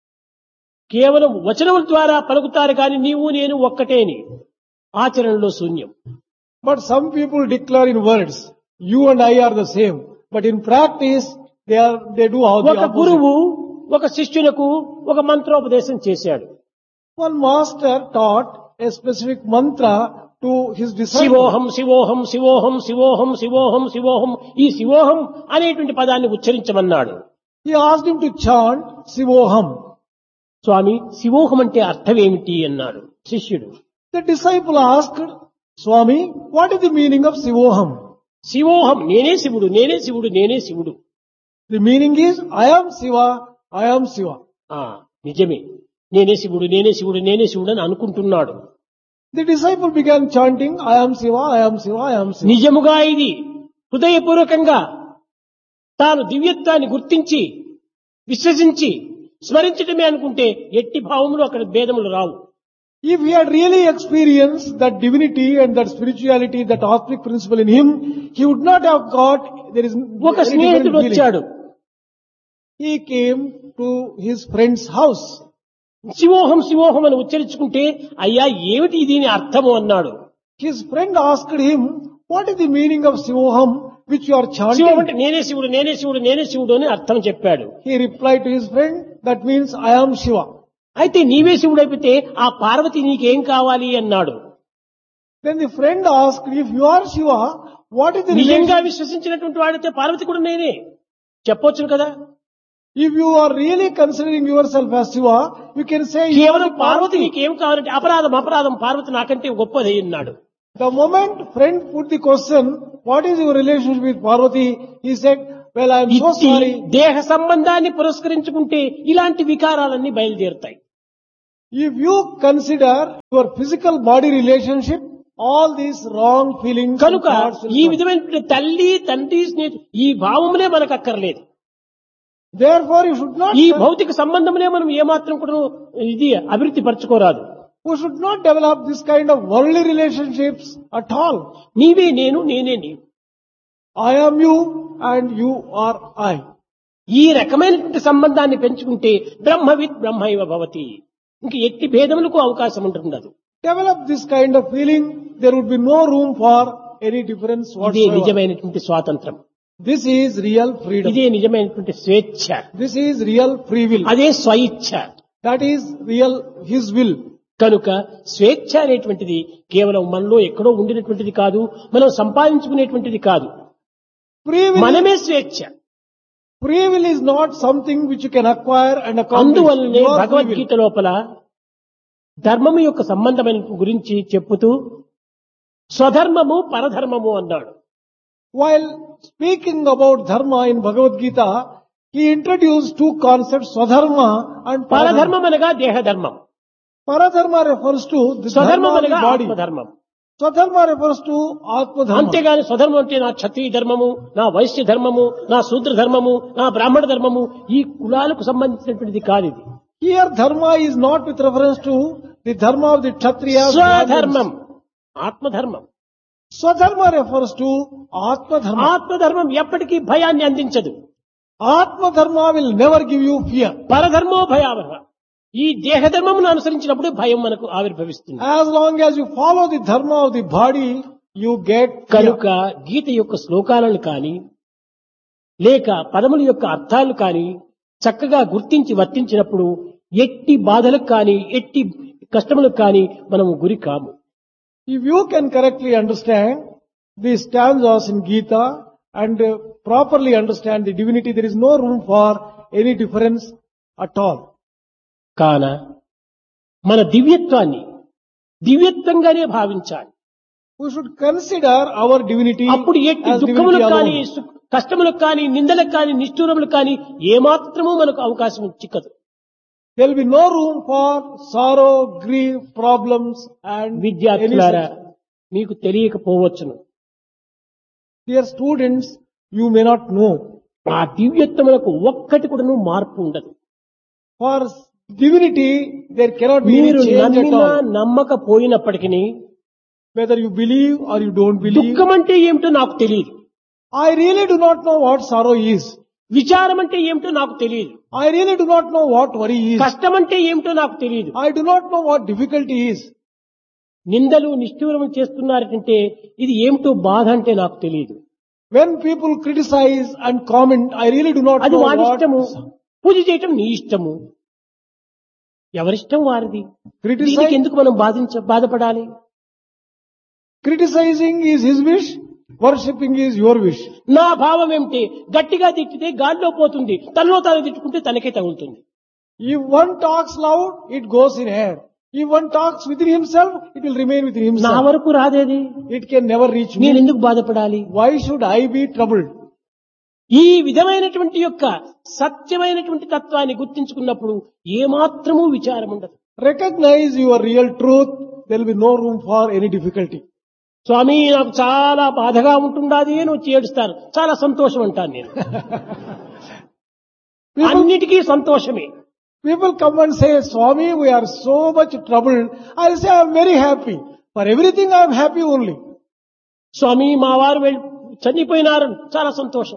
కేవలం వచనముల ద్వారా పలుకుతారు కానీ నీవు నేను ఒక్కటేని, ఆచరణలో శూన్యం. But some people declare in words, you and I are the same. But in practice, they are, they do all the ఒక opposite. గురువు ఒక శిష్యునకు ఒక మంత్రోపదేశం చేశాడు. One master taught a specific mantra to his disciple. శివోహం శివోహం శివోహం శివోహం శివోహం శివోహం, ఈ శివోహం అనేటువంటి పదాన్ని ఉచ్చరించమన్నాడు. He asked him to chant Sivoham. స్వామి, శివోహం అంటే అర్థం ఏమిటి అన్నాడు శిష్యుడు. The disciple asked, Swami, what is the meaning of Sivoham? శివోహం, నేనే శివుడు, నేనే శివుడు, నేనే శివుడు. The meaning is, I am Siva, I am Siva. ఆ నిజమే, నేనే శివుడు, నేనే శివుడు, నేనే శివుడు అని అనుకుంటున్నాడు. The disciple began chanting, I am Siva, I am Siva, I am Siva. నిజముగా ఇది హృదయపూర్వకంగా తాను దివ్యత్వాన్ని గుర్తించి విశ్వసించి స్మరించటమే అనుకుంటే ఎట్టి భావములు అక్కడ భేదములు రావు. If he had really experienced that divinity and that spirituality, that Atmic principle in him, he would not have got, there is ఒక any స్నేహితుడు different feeling. వచ్చాడు. He came to his friend's house. శివోహం శివోహం అని ఉచ్చరించుకుంటే, అయ్యా ఏమిటి దీని అర్థము అన్నాడు. His friend asked him, what is the meaning of Sivoham which you are Shivam chanting? అంటే నేనే శివుడు, నేనే శివుడు, నేనే శివుడు అని అర్థం చెప్పాడు. He replied to his friend, that means I am Shiva. అయితే నీవే శివుడు అయిపోతే ఆ పార్వతి నీకేం కావాలి అన్నాడు. Then the friend asked, if you are Shiva, what is the నిజంగా relation? విశ్వసించినటువంటి వాడితే పార్వతి కూడా నేనే చెప్పొచ్చు కదా. If you are really considering yourself as Shiva, you can say, you are కేవలం the పార్వతి Parvati. నీకేం కావాలంటే అపరాధం అపరాధం, పార్వతి నాకంటే గొప్పది అన్నాడు. The moment friend put the question, what is your relationship with Parvati? He said, well, I am so ఇట్టి sorry. దేహ సంబంధాన్ని పురస్కరించుకుంటే ఇలాంటి వికారాలన్నీ బయలుదేరుతాయి. If you consider your physical body relationship, all these wrong feelings and కనుక thoughts will ఈ come. విధమైన తల్లి తండ్రి స్నేహి ఈ భావములే మనకు అక్కర్లేదు. Therefore, you should not, ఈ భౌతిక సంబంధములే మనం ఏమాత్రం కూడా ఇది అభివృద్ధి పరచుకోరాదు. you should not develop this kind of worldly relationships at all. నీవే నేను, నేనే నీవు. I am you and you are I. ఈ రకమైనటువంటి సంబంధాన్ని పెంచుకుంటే బ్రహ్మవిత్ బ్రహ్మైవ భవతి. ఇంక ఎట్టి భేదములకు అవకాశం ఉంటుండదు. Develop this kind of feeling, there would be no room for any difference ఇదే whatsoever. నిజమైనటువంటి స్వాతంత్రం. This is real freedom. ఇదే నిజమైనటువంటి స్వేచ్ఛ. This is real free will. అదే స్వయిచ్ఛ. That is real His will. కనుక స్వేచ్ఛ అనేటువంటిది కేవలం మనలో ఎక్కడో ఉండినటువంటిది కాదు, మనం సంపాదించుకునేటువంటిది కాదు. Free will, మనమే స్వేచ్ఛ. free will is not something which you can acquire and accomplish. అందువల్లనే Your free will. భగవద్గీత లోపల ధర్మము యొక్క సంబంధమైన గురించి చెప్పుతూ స్వధర్మము పరధర్మము అన్నాడు. While speaking about dharma in Bhagavad Gita, he introduced two concepts, Swadharma and Paradharma. పరధర్మం అనగా దేహధర్మం, Paradharma refers to the dharma స్వధర్మం of the అనగా body. ఆత్మధర్మం. Swadharma refers to Atma Dharma. అంతేగాని స్వధర్మం అంటే నా క్షత్రియ ధర్మము, నా వైశ్య ధర్మము, నా శూద్ర ధర్మము, నా బ్రాహ్మణ ధర్మము, ఈ కులాలకు సంబంధించినటువంటిది కాదు ఇది. Here dharma is not with reference to the dharma of the Kshatriyas. స్వధర్మం, ఆత్మధర్మం. Swadharma refers to Atma Dharma. ఆత్మధర్మం ఎప్పటికీ భయాన్ని అందించదు. Atma Dharma will never give you fear. పరధర్మో భయావహ. ఈ దేహధర్మమును అనుసరించినప్పుడు భయం మనకు ఆవిర్భవిస్తుంది. As long as you follow the dharma of the body, you get fear. కనుక గీత యొక్క శ్లోకాలను కాని లేక పదముల యొక్క అర్థాలు కాని చక్కగా గుర్తించి వర్తించినప్పుడు ఎట్టి బాధలకు కాని ఎట్టి కష్టములకు కాని మనము గురి కాము. If you can correctly understand the stanzas in Gita and uh, properly understand the divinity, there is no room for any difference at all. కాన మన దివ్యత్వాన్ని దివ్యత్వంగానే భావించాలి. We should consider our divinity అప్పుడు ఎట్టి as divinity దుఃఖములకు కానీ alone. సు- కష్టములకు కానీ నిందలకు కానీ నిష్ఠూరములకు కానీ ఏమాత్రమూ మనకు అవకాశం చిక్కదు. There will be no room for sorrow, grief, problems and any విద్యార్థులారా such. మీకు తెలియకపోవచ్చును, Dear students, you may not know. ఆ దివ్యత్వములకు ఒక్కటి కూడా మార్పు ఉండదు. For divinity, there cannot be any మీరు change at నమ్మినా all. నమ్మకపోయినప్పటికీ Whether you believe or you don't believe. దుఃఖం అంటే ఏమిటో నాకు తెలియదు, I really do not know what sorrow is. విచారం అంటే ఏమిటో నాకు తెలియదు, I really do not know what worry is. కష్టం అంటే ఏమిటో నాకు తెలియదు. I do not know what difficulty is. నిందలు నిష్ఠూరము చేస్తున్నారంటే ఇది ఏమిటో బాధ అంటే నాకు తెలియదు. When people criticize and comment, I really do not అది know వారి ఇష్టము, what. పూజ చేయటం నీ ఇష్టము, ఎవరిష్టం వారిది. Criticize, దీనికి ఎందుకు మనం బాధించ బాధపడాలి? criticizing is his wish, worshipping is your wish. నా భావం ఏమిటి? గట్టిగా తిట్టితే గాల్లో పోతుంది, తనలో తాను తిట్టుకుంటే తనకే తగులుతుంది. If one talks loud, it goes in air. If one talks within himself, it will remain within నా himself. వరకు రాదేది, It can never reach నేను me. ఎందుకు బాధపడాలి? Why should I be troubled? ఈ విధమైనటువంటి యొక్క సత్యమైనటువంటి తత్వాన్ని గుర్తించుకున్నప్పుడు ఏమాత్రమూ విచారం ఉండదు. Recognize your real truth, there will be no room for any difficulty. స్వామి నాకు చాలా బాధగా ఉంటుండాది అని వచ్చి ఏడుస్తారు, చాలా సంతోషం అంటాను నేను. People, అన్నిటికీ సంతోషమే. people come and say, Swami, we are so much troubled. I say, I am very happy. For everything I am happy only. స్వామి మా వారు వెళ్ళి చనిపోయినారు, చాలా సంతోషం.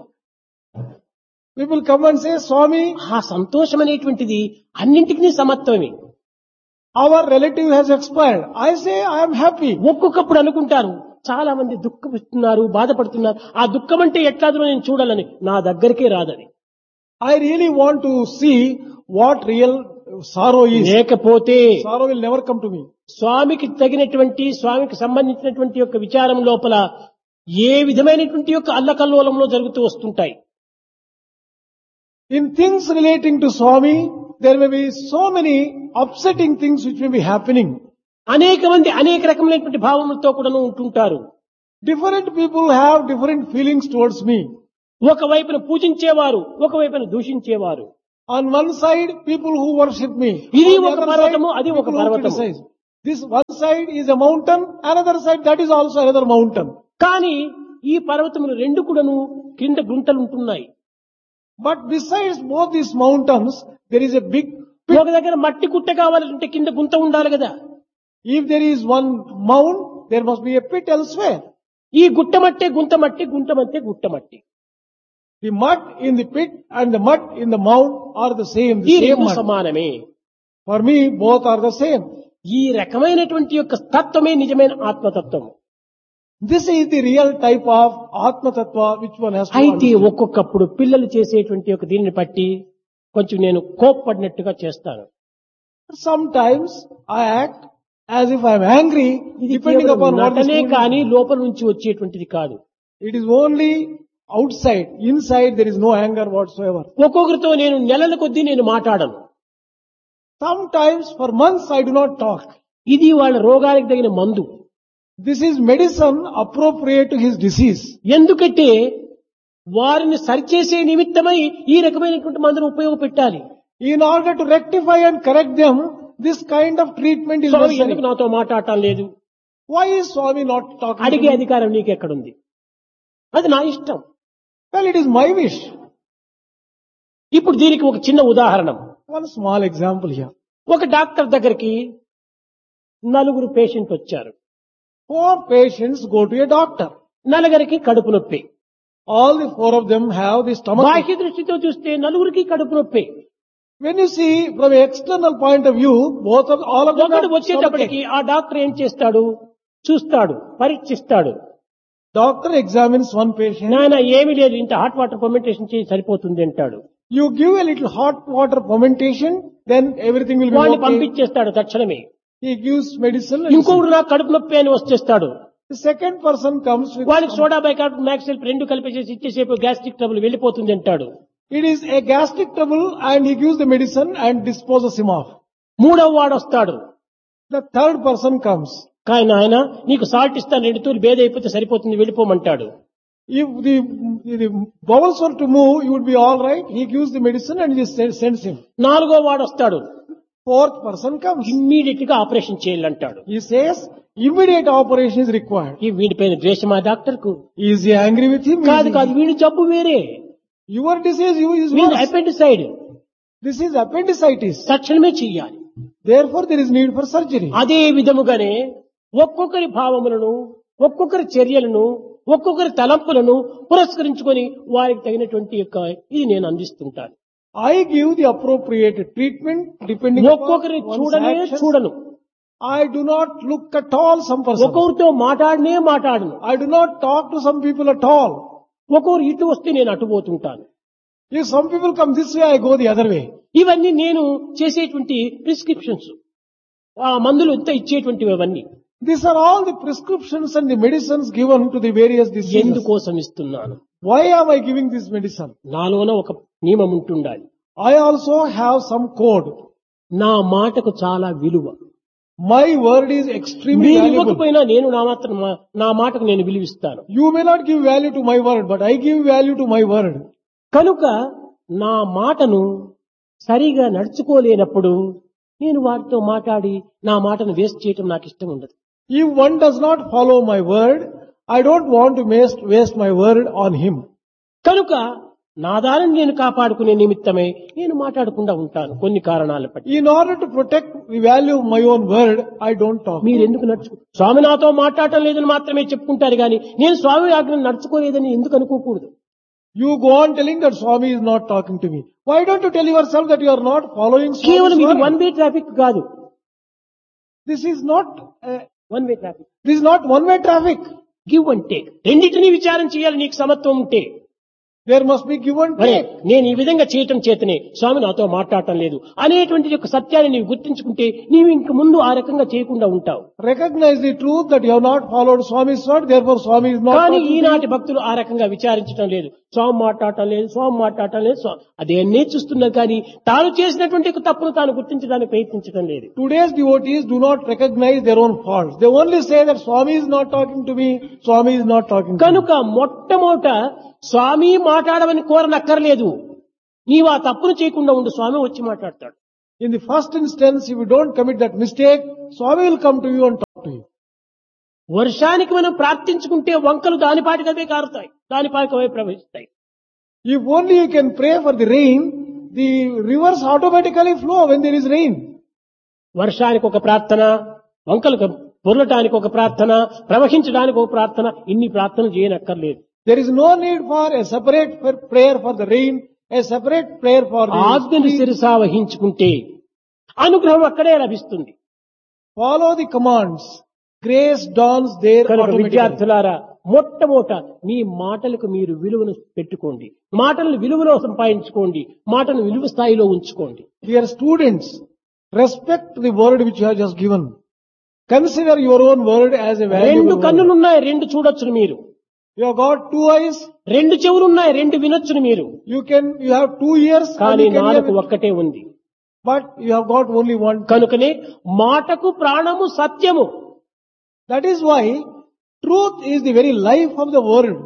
People come and say, Swami, ఆ సంతోషం అనేటువంటిది అన్నింటికీ సమత్వమే. our relative has expired. I say, I am happy. ఒక్కొక్కప్పుడు అనుకుంటారు చాలా మంది దుఃఖిస్తున్నారు, బాధపడుతున్నారు, ఆ దుఃఖం అంటే ఎట్లాదో నేను చూడాలని, నా దగ్గరికే రాదని. I really want to see what real sorrow is. లేకపోతే Sorrow will never come to me. స్వామికి తగినటువంటి స్వామికి సంబంధించినటువంటి యొక్క విచారం లోపల ఏ విధమైనటువంటి యొక్క అల్లకల్లోలంలో జరుగుతూ వస్తుంటాయి. In things relating to Swami, there may be so many upsetting things which may be happening. అనేక మంది అనేక రకమైనటువంటి భావములతో కూడా ఉంటుంటారు. Different people have different feelings towards me. ఒకవైపున పూజించేవారు ఒకవైపున దూషించేవారు. On one side, people who worship me. ఇది On the ఒక other పర్వతము, side, అది ఒక people who పర్వతము. criticize. This one side is a mountain, another side that is also another mountain. కానీ ఈ పర్వతములు రెండు కూడాను కింద గుంటలు ఉంటున్నాయి. But besides both these mountains, there is a big pit. ఒక దగ్గర మట్టి గుట్ట కావాలంటే కింద గుంత ఉండాలి కదా. If there is one mound, there must be a pit elsewhere. ఈ గుట్ట మట్టే గుంత మట్టి, గుంట మట్టే గుట్ట మట్టి. The mud in the pit and the mud in the mound are the same, ఈ the same రెండు mud. సమానమే. For me, both are the same. ఈ రకమైనటువంటి యొక్క తత్వమే నిజమైన ఆత్మతత్వం. This is the real type of Atma Tattva which one has to అయితే understand. ఒక్కొక్కప్పుడు పిల్లలు చేసేటువంటి ఒక దీనిని బట్టి కొంచెం నేను కోప్పడినట్టుగా చేస్తాను. Sometimes I act as if I am angry, ఇది depending కేవలం upon what the నటనే student కానీ లోపల నుంచి వచ్చేటువంటిది కాదు. It is only outside. Inside there is no anger whatsoever. ఒక్కొక్కరితో నేను నెలల కొద్దీ నేను మాట్లాడను. Sometimes for months I do not talk. ఇది వాళ్ళ రోగానికి తగిన మందు. This is medicine appropriate to his disease. ఎందుకంటే వారిని సరిచేసే నిమిత్తమై ఈ రకమైనటువంటి మందును ఉపయోగపెట్టాలి. In order to rectify and correct them, this kind of treatment is స్వామి ఎందుకు necessary. నాతో మాట్లాడటం లేదు? Why is Swami not talking to అడిగే me? అధికారం నీకెక్కడుంది? అది నా ఇష్టం. Well, it is my wish. ఇప్పుడు దీనికి ఒక చిన్న ఉదాహరణ. One small example here. ఒక డాక్టర్ దగ్గరికి నలుగురు పేషెంట్ వచ్చారు. Four patients go to a doctor. నలుగురికి కడుపు నొప్పి. All the four of them have the stomach. బాహ్య దృష్టితో చూస్తే నలుగురికి కడుపు నొప్పి. When you see from an external point of view, both of all of them ఒకడు have వచ్చేటప్పటికి stomachache. ఆ డాక్టర్ ఏం చేస్తాడు? చూస్తాడు, పరీక్షిస్తాడు. Doctor examines one patient. నాయన ఏమీ లేదు, ఇంత హాట్ వాటర్ ఫర్మెంటేషన్ చేసి సరిపోతుంది అంటాడు. You give a little hot water fermentation, then everything will be వాడిని okay. పంపించేస్తాడు తక్షణమే. He gives medicine. And ఇంకొకడు నాకు కడుపు నొప్పి అని వచ్చేస్తాడు. the second person comes with వాడికి సోడా బైకార్బ్ మ్యాక్సిల్ రెండు కలిపేసేసి ఇచ్చేసేపు గ్యాస్ట్రిక్ ట్రబుల్ వెళ్ళిపోతుంది అంటాడు. it is a gastric trouble and he gives the medicine and disposes him off. మూడవ వాడు వస్తాడు. The third person comes. కానీ ఆయన నీకు సాల్ట్ ఇస్తాను, రెండు తూర్లు బేద అయిపోతే సరిపోతుంది వెళ్ళిపోమంటాడు. If the, the bowels were to move, you would be all right. He gives the medicine and he send- sends him. నాలుగో వాడు వస్తాడు. Fourth person comes. ఇమ్మీడియట్ గా operation చేయాలంటాడు. He says immediate operation is required. ఈ వీడిపైన ద్వేషమా డాక్టర్ కు? Is he angry with him? కాదు Is he- కాదు, వీడి జబ్బు వేరే. Your disease you is వీడి worse. అపెండిసైడ్. This is appendicitis. తక్షణమే చెయ్యాలి. Therefore there is need for surgery. అదే విధముగానే ఒక్కొక్కరి భావములను, ఒక్కొక్కరి చర్యలను, ఒక్కొక్కరి తలంపులను పురస్కరించుకొని వారికి తగినటువంటి యొక్క ఇది నేను అందిస్తుంటాను. I give the appropriate treatment depending upon ఒక్కొక్కరిని one's చూడనే actions. చూడను. I do not look at all some person. ఒక్కొక్కరితో మాట్లాడనే మాట్లాడను. I do not talk to some people at all. ఒక్కొక్కరు ఇటు వస్తే నేను అటు పోతుంటాను. If some people come this way, I go the other way. ఇవన్నీ నేను చేసేటువంటి ప్రిస్క్రిప్షన్స్, ఆ మందులు ఇంత ఇచ్చేటువంటివి అవన్నీ These are all the prescriptions and the medicines given to the various diseases. ఎందుకోసం ఇస్తున్నాను? Why am I giving this medicine? నాలోన ఒక నియమం ఉంటుండాలి. I also have some code. నా మాటకు చాలా విలువ. My word is extremely మీరు valuable. ఇవ్వకపోయినా నేను నా మాత్రం నా మాటకు నేను విలువిస్తాను. You may not give value to my word, but I give value to my word. కనుక నా మాటను సరిగా నడుచుకోలేనప్పుడు నేను వారితో మాట్లాడి నా మాటను వేస్ట్ చేయటం నాకు ఇష్టం ఉండదు. If one does not follow my word, I don't want to waste, waste my word on him. కనుక నా దారిని నేను కాపాడుకునే నిమిత్తమే నేను మాట్లాడకుండా ఉంటాను కొన్ని కారణాల బట్టి. In order to protect the value of my own word, I don't talk. మీరు ఎందుకు నడుచుకో స్వామి నాతో మాట్లాడటం లేదని మాత్రమే చెప్పుకుంటారు కానీ నేను స్వామి ఆజ్ఞను నడుచుకోలేదని ఎందుకు అనుకోకూడదు. You go on telling that Swami is not talking to me. Why don't you tell yourself that you are not following కేవలం ఇది Swami? వన్ వే ట్రాఫిక్ కాదు. This is not, uh, one way traffic, this is not one-way traffic. Give and take. రెండింటినీ విచారం చేయాలి నీకు సమత్వం ఉంటే. There must be give and మరి take. నేను ఈ విధంగా చేయటం చేతనే స్వామి నాతో మాట్లాడటం లేదు అనేటువంటి యొక్క సత్యాన్ని నీవు గుర్తించుకుంటే నీవు ఇంక ముందు ఆ రకంగా చేయకుండా ఉంటావు. Recognize the truth that you have not followed Swami's word, therefore Swami is not కానీ talking to you. ఈనాటి భక్తులు ఆ రకంగా విచారించడం లేదు. స్వామి మాట్లాడటం లేదు స్వామి మాట్లాడటం లేదు స్వామి అదేన్నీ చూస్తున్నారు కానీ తాను చేసినటువంటి తప్పును తాను గుర్తించడానికి ప్రయత్నించడం లేదు. Today's devotees do not recognize their own faults. They only say that Swami is not talking to me, Swami is not talking to me. కనుక మొట్టమొదట స్వామి మాట్లాడమని కోరనక్కర్లేదు. నీవు ఆ తప్పును చేయకుండా ఉండు, స్వామి వచ్చి మాట్లాడతాడు. In the first instance, if you don't commit that mistake, Swami will come to you and talk to you. వర్షానికి మనం ప్రార్థించుకుంటే వంకలు దానిపాటికవే కారుతాయి, దానిపాటికవే ప్రవహిస్తాయి. If only you can pray for the rain, the rivers automatically flow when there is rain. వర్షానికి ఒక ప్రార్థన, వంకలు పొర్లటానికి ఒక ప్రార్థన, ప్రవహించడానికి ఒక ప్రార్థన, ఇన్ని ప్రార్థనలు చేయనక్కర్లేదు. There is no need for a separate prayer for the rain, a separate prayer for the ఆజ్ఞను శిరసా వహించుకుంటే అనుగ్రహం అక్కడే లభిస్తుంది. Follow the commands. Grace dawns there కనుక automatically. విద్యార్థులారా మొట్టమొదట మీ మాటలకు మీరు విలువను పెట్టుకోండి, మాటలను విలువలో సంపాదించుకోండి, మాటను విలువ స్థాయిలో ఉంచుకోండి. Dear students, respect the word which you have just given. Consider your own word as a రెండు valuable word. కన్నులున్నాయి, రెండు చూడొచ్చును మీరు. You have got two eyes, రెండు చెవులున్నాయి, రెండు వినొచ్చును మీరు. you can, you have two ears, and కానీ you can hear నాలుగు with- ఒక్కటే ఉంది. but you have got only one. కనుకనే మాటకు ప్రాణము సత్యము. That is why truth is the very life of the world.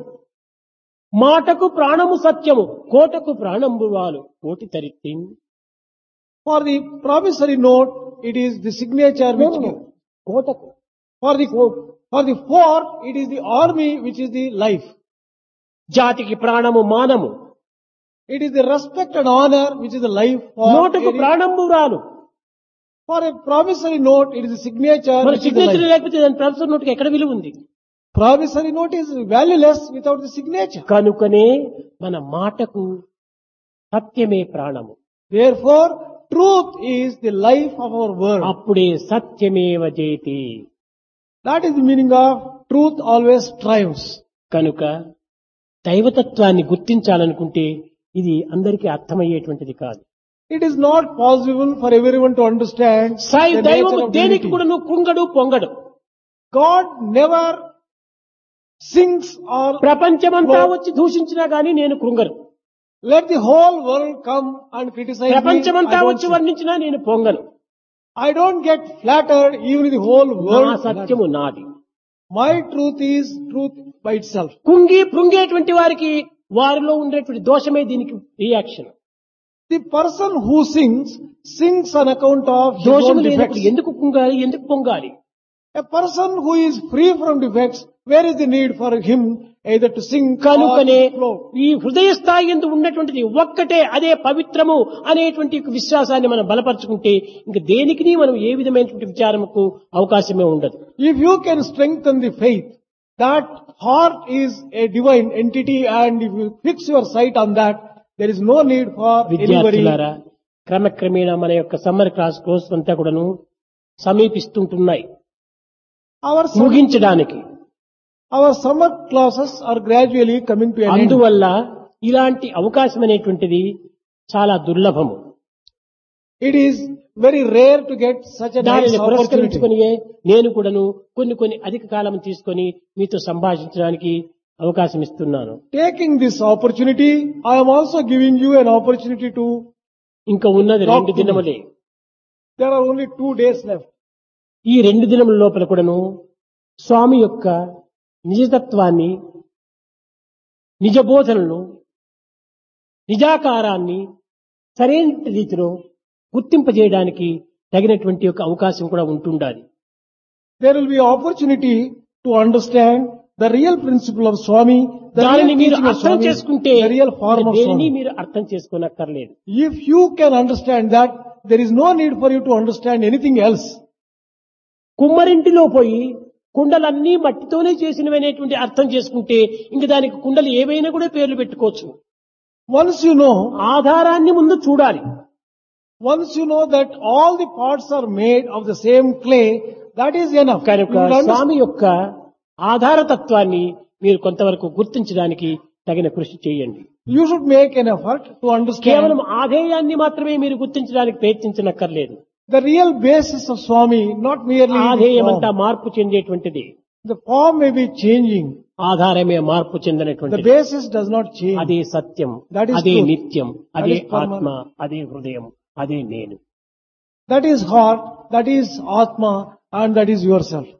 మాటకు ప్రాణము సత్యము, కోటకు ప్రాణంబు వాలు కోటి తరిత్తి. For the promissory note, it is the signature which gives. కోటకు For the, for the fort, it is the army which is the life. జాతికి ప్రాణము మానము, It is the respect and honor which is the life for. నోటకు any- ప్రాణంబు రాలు. For a promissory note, it is the signature మన which is the signature life. లేకపోతే దాని ప్రామిసరీ నోట్కి ఎక్కడ విలువ ఉంది? Promissory note is valueless without the signature. కనుకనే మన మాటకు సత్యమే ప్రాణము. Therefore, truth is the life of our word. అప్పుడే సత్యమేవ జయతి. That is the meaning of truth always triumphs. కనుక దైవతత్వాన్ని గుర్తించాలనుకుంటే ఇది అందరికీ అర్థమయ్యేటువంటిది కాదు. It is not possible for everyone to understand Sai the nature దైవము of దేనికి divinity. కూడా నువ్వు కృంగడు పొంగడు. God never sings or ప్రపంచమంతా Lord, వచ్చి దూషించినా గానీ నేను కృంగను. let the whole world come and criticize me. ప్రపంచమంతా I don't వచ్చి sing. వర్ణించినా నేను పొంగను. I don't get flattered even if the whole నా world. సత్యము నాది. My truth is truth by itself. కుంగి పృంగేటువంటి వారికి వారిలో ఉండేటువంటి దోషమే దీనికి reaction. The person who sings, sings on account of his దోషము own లేనప్పుడు defects. ఎందుకు కుంగాలి, ఎందుకు పొంగాలి? A person who is free from defects, where is the need for him either to sing or కనుకనే to flow? ఈ హృదయ స్థాయి ఎందు ఉన్నటువంటిది ఒక్కటే, అదే పవిత్రము అనేటువంటి ఒక విశ్వాసాన్ని మనం బలపరుచుకుంటే ఇంక దేనికి మనం ఏ విధమైనటువంటి విచారముకు అవకాశమే ఉండదు. If you can strengthen the faith, that heart is a divine entity, and if you fix your sight on that, there is no need for anybody. విద్యార్థులారా క్రమక్రమేణా మన యొక్క సమ్మర్ క్లాస్ కోర్స్ అంతా కూడాను సమీపిస్తుంటున్నాయి Our sum- ముగించడానికి. our summer classes are gradually coming to an end. అందువల్ల ఇలాంటి అవకాశం అనేటువంటిది చాలా దుర్లభము. It is very rare to get such a nice దానిని opportunity. పురస్కరించుకొని నేను కూడాను కొన్ని కొన్ని అధిక కాలం తీసుకొని మీతో సంభాషించడానికి అవకాశం ఇస్తున్నాను. Taking this opportunity, I am also giving you an opportunity to. ఇంకా ఉన్నది Talk రెండు to me. దినములే. There are only two days left. ఈ రెండు దినముల లోపల కూడాను స్వామి యొక్క నిజతత్వాన్ని, నిజ బోధనలను, నిజాకారాన్ని సరైన రీతిలో గుర్తింపజేయడానికి తగినటువంటి ఒక అవకాశం కూడా ఉంటుండాలి. There will be opportunity to understand the real principle of Swami, the దానిని real మీరు teaching of అర్థం Swami, చేసుకుంటే the real form of దేనిని Swami. మీరు అర్థం చేసుకోనక్కర్లేదు. If you can understand that, there is no need for you to understand anything else. కుమ్మరింటిలో పోయి కుండలన్నీ మట్టితోనే చేసినవనేటువంటి అర్థం చేసుకుంటే ఇంక దానికి కుండలు ఏవైనా కూడా పేర్లు పెట్టుకోవచ్చు. Once you know, ఆధారాన్ని ముందు చూడాలి. once you know that all the parts are made of the same clay, that is enough. You కనుక will understand. స్వామి యొక్క ఆధారతత్వాన్ని మీరు కొంతవరకు గుర్తించడానికి తగిన కృషి చేయండి. You should make an effort to understand కేవలం ఆధేయాన్ని మాత్రమే మీరు గుర్తించడానికి ప్రయత్నించనక్కర్లేదు. the real basis of Swami, not merely the ఆధేయం form. అంతా మార్పు చెందేటువంటిది. The form may be changing. ఆధారమే మార్పు The చెందినటువంటి basis does not change. అదే సత్యం, That is అదే truth. నిత్యం, అదే is permanent. ఆత్మ, అదే హృదయం, అదే నేను. That is heart, that is Atma, and that is yourself.